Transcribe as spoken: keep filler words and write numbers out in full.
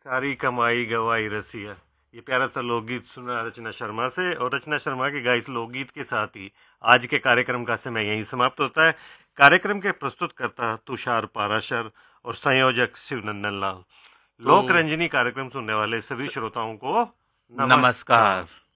सारी कमाई गवाई रसिया। ये प्यारा सा लोकगीत सुना रचना शर्मा से, और रचना शर्मा के गाए इस लोकगीत के साथ ही आज के कार्यक्रम का समय यहीं समाप्त होता है। कार्यक्रम के प्रस्तुतकर्ता तुषार पाराशर और संयोजक शिवनंदन लाल। तो लोक रंजनी कार्यक्रम सुनने वाले सभी स- श्रोताओं को नमस्कार। नमस्कार।